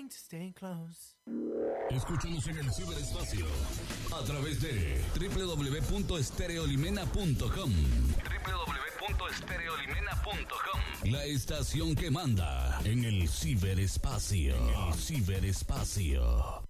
to stay close. Escúchanos en el ciberespacio a través de www.estereolimena.com. www.estereolimena.com. La estación que manda en el ciberespacio.